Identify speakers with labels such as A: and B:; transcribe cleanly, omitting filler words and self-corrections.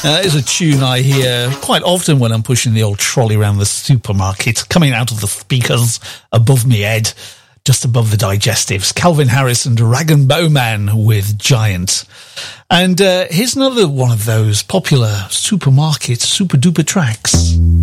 A: It's a tune I hear quite often when I'm pushing the old trolley around the supermarket, coming out of the speakers above me head, just above the digestives. Calvin Harris and Rag and Bowman with Giant. And here's another one of those popular supermarket super duper tracks.